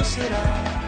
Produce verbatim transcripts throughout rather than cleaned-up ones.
será.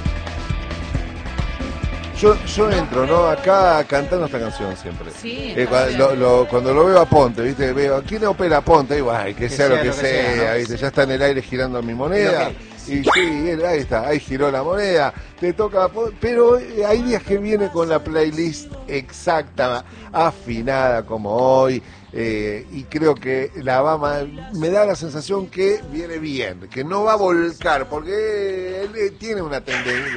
Yo, yo entro, ¿no? Acá cantando esta canción siempre. Sí, eh, cuando, lo, lo, cuando lo veo a Ponte, ¿viste? Veo, ¿quién opera a Ponte? Digo, ay, que, que sea, sea lo que, lo que sea, sea ¿no? ¿viste? Ya está en el aire girando mi moneda. Y sí, él, ahí está, ahí giró la moneda. Te toca, pero hay días que viene con la playlist exacta, afinada como hoy. Eh, y creo que la va a, me da la sensación que viene bien, que no va a volcar, porque él, él tiene una tendencia.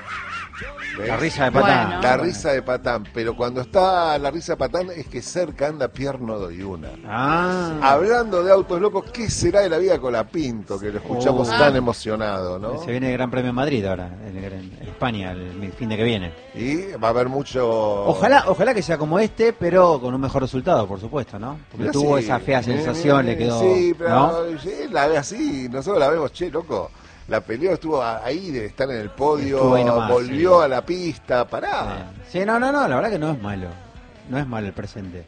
¿Ves? La risa de Patán. Bueno. La risa de Patán, pero cuando está la risa de Patán es que cerca anda Pierno doy una. Ah. Hablando de autos locos, ¿qué será de la vida con la Pinto? Que lo escuchamos oh. tan emocionado, ¿no? Se viene el Gran Premio en Madrid ahora, en, en España, el, el fin de que viene. Y va a haber mucho... Ojalá ojalá que sea como este, pero con un mejor resultado, por supuesto, ¿no? Porque pero tuvo sí, esa fea sensación, eh, le quedó... Sí, pero ¿no? sí, la ve así, nosotros la vemos, che, loco. La pelea estuvo ahí de estar en el podio, nomás, volvió sí. a la pista, pará. Sí. sí, no, no, no, la verdad que no es malo. No es malo el presente.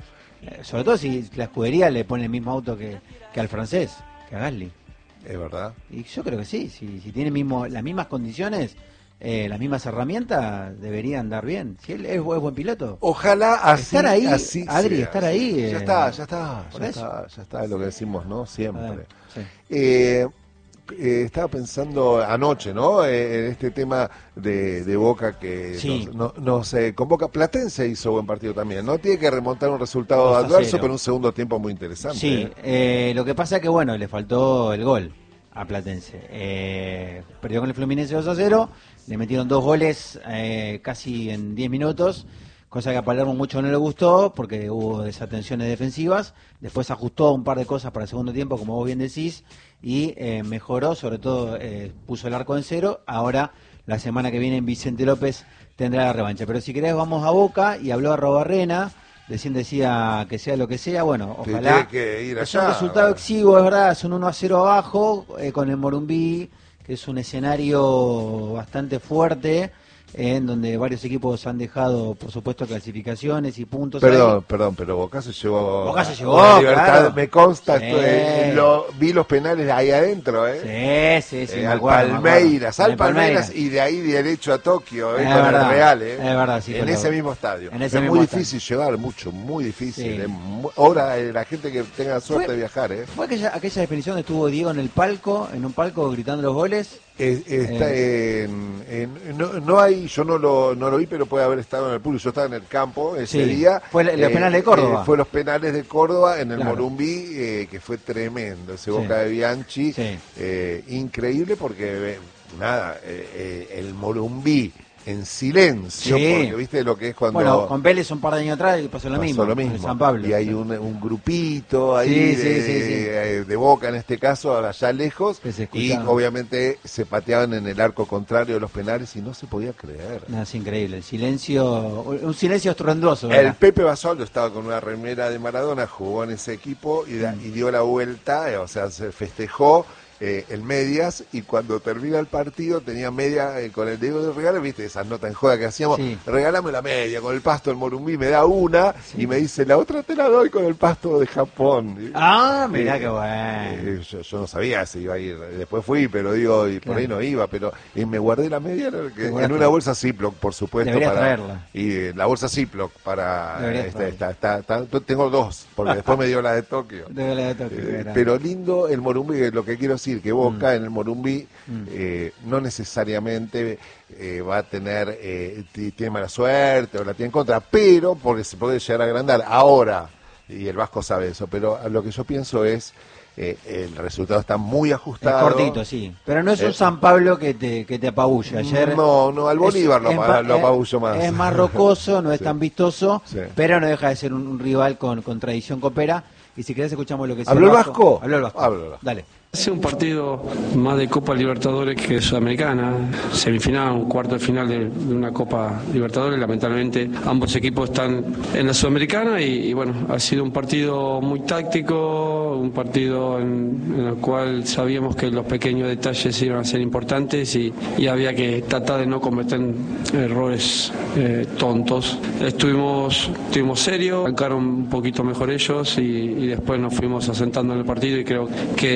Eh, sobre todo si la escudería le pone el mismo auto que, que al francés, que a Gasly. Es verdad. Y yo creo que sí, si, si tiene mismo, las mismas condiciones, eh, las mismas herramientas, debería andar bien. Si él es, es buen piloto. Ojalá así. Estar ahí, así Adri, sea, estar sí. ahí. Ya eh, está, ya está, ya eso. está, ya está, es lo que decimos, ¿no? Siempre. Ver, sí. Eh... Eh, estaba pensando anoche, ¿no? Eh, en este tema de, de Boca que sí. nos, no, nos eh, convoca. Platense hizo buen partido también, ¿no? Tiene que remontar un resultado adverso, pero un segundo tiempo muy interesante. Sí, ¿eh? Eh, lo que pasa es que, bueno, le faltó el gol a Platense. Eh, perdió con el Fluminense dos a cero, le metieron dos goles eh, casi en diez minutos. Cosa que a Palermo mucho no le gustó porque hubo desatenciones defensivas. Después ajustó un par de cosas para el segundo tiempo, como vos bien decís, y eh, mejoró, sobre todo eh, puso el arco en cero. Ahora, la semana que viene, Vicente López tendrá la revancha. Pero si querés, vamos a Boca, y habló a Robarrena, recién decía que sea lo que sea. Bueno, ojalá. Que ir allá, es un resultado bueno. exiguo, es verdad, es un uno a cero abajo, eh, con el Morumbí, que es un escenario bastante fuerte, en donde varios equipos han dejado, por supuesto, clasificaciones y puntos. Perdón, ahí. perdón, pero Boca se llevó. Boca se llevó, a Libertad, claro. Me consta, Sí. estoy, lo, vi los penales ahí adentro, ¿eh? Sí, sí, sí. Eh, me al acuerdo, Palmeiras, me al al Palmeiras, Palmeiras y de ahí derecho a Tokio, ¿eh? Es Con verdad, el Real, ¿eh? Es verdad, sí. En pero, ese mismo estadio. En ese es mismo muy estadio. difícil llegar, mucho, muy difícil. Sí. ¿eh? Ahora, eh, la gente que tenga suerte fue, de viajar, ¿eh? Fue aquella, aquella definición donde estuvo Diego en el palco, en un palco gritando los goles. Es, está eh. en, en, no, no hay, yo no lo, no lo vi, pero puede haber estado en el público. Yo estaba en el campo ese sí. día. Fue los eh, penales de Córdoba. Eh, fue los penales de Córdoba en el claro. Morumbí, eh, que fue tremendo. Ese sí. Boca de Bianchi, sí. eh, increíble porque, eh, nada, eh, eh, el Morumbí en silencio, sí. porque viste lo que es cuando... Bueno, con Vélez un par de años atrás pasó lo pasó mismo, lo mismo. en San Pablo. Y hay un, un grupito ahí sí, de, sí, sí, sí. De, de Boca en este caso, allá lejos, y obviamente se pateaban en el arco contrario de los penales y no se podía creer. No, es increíble, el silencio, un silencio estruendoso. ¿verdad? El ¿verdad? Pepe Basoldo estaba con una remera de Maradona, jugó en ese equipo y, da, y dio la vuelta, eh, o sea, se festejó Eh, el medias, y cuando termina el partido tenía media eh, con el Diego de regalo, viste esas notas en joda que hacíamos, sí. regálame la media con el pasto del Morumbí, me da una sí. y me dice la otra te la doy con el pasto de Japón. Ah, mirá eh, qué bueno. Eh, yo, yo no sabía si iba a ir, después fui, pero digo, y por claro. ahí no iba, pero y me guardé la media que, en una bolsa Ziploc, por supuesto. Deberías para, traerla. Y eh, la bolsa Ziploc para esta, esta, esta, esta, tengo dos, porque después me dio la de Tokio. De la de Tokio eh, pero lindo el Morumbí, lo que quiero decir, que Boca mm. en el Morumbí mm. eh, no necesariamente eh, va a tener, eh, tiene mala suerte o la tiene en contra, pero porque se puede llegar a agrandar ahora, y el Vasco sabe eso, pero lo que yo pienso es eh, el resultado está muy ajustado. Es cortito, sí, pero no es un eh, San Pablo que te, que te apabulla. Ayer no, no, al Bolívar es, lo, es, lo apabulló más. Es más rocoso, no es sí. tan vistoso, sí. pero no deja de ser un, un rival con, con tradición copera. Y si querés escuchamos lo que ¿Habló el Vasco? Habló el Vasco. Habló el Vasco. Dale. Hace un partido más de Copa Libertadores que Sudamericana, semifinal, un cuarto de final de, de una Copa Libertadores. Lamentablemente ambos equipos están en la Sudamericana y, y bueno, ha sido un partido muy táctico, un partido en, en el cual sabíamos que los pequeños detalles iban a ser importantes y, y había que tratar de no cometer errores eh, tontos. Estuvimos, estuvimos serios, arrancaron un poquito mejor ellos y, y después nos fuimos asentando en el partido y creo que después tuvimos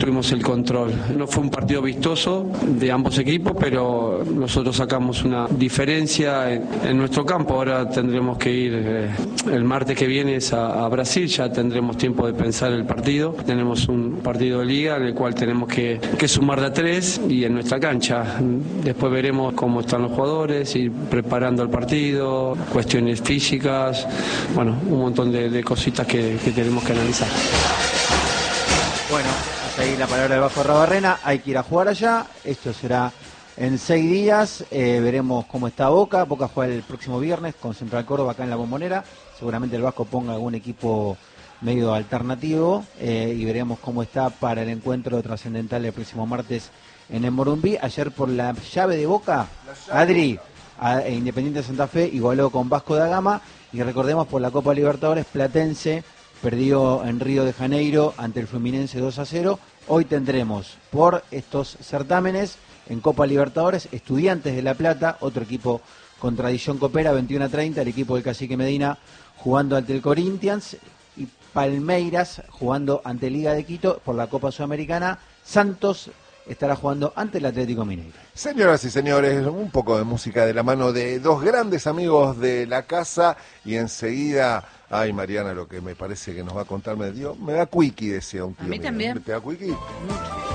tuvimos el control. No fue un partido vistoso de ambos equipos, pero nosotros sacamos una diferencia en, en nuestro campo. Ahora tendremos que ir eh, el martes que viene a, a Brasil, ya tendremos tiempo de pensar el partido. Tenemos un partido de liga en el cual tenemos que, que sumar de a tres y en nuestra cancha. Después veremos cómo están los jugadores, ir preparando el partido, cuestiones físicas, bueno, un montón de, de cositas que, que tenemos que analizar. Bueno, hasta ahí la palabra del Vasco Arrabarrena, hay que ir a jugar allá, esto será en seis días, eh, veremos cómo está Boca. Boca juega el próximo viernes con Central Córdoba acá en la Bombonera, seguramente el Vasco ponga algún equipo medio alternativo eh, y veremos cómo está para el encuentro trascendental el próximo martes en el Morumbí. Ayer por la llave de Boca, Adri, a, e Independiente de Santa Fe igualó con Vasco da Gama, y recordemos por la Copa Libertadores, Platense perdió en Río de Janeiro ante el Fluminense dos a cero. Hoy tendremos por estos certámenes en Copa Libertadores Estudiantes de La Plata, otro equipo con tradición copera, veintiuno a treinta, el equipo del Cacique Medina jugando ante el Corinthians, y Palmeiras jugando ante Liga de Quito por la Copa Sudamericana. Santos estará jugando ante el Atlético Mineiro. Señoras y señores, un poco de música de la mano de dos grandes amigos de la casa, y enseguida, ay, Mariana, lo que me parece que nos va a contar me dio, me da cuiki, decía un tío. A mí mío. también. ¿Te da cuiki? Mucho.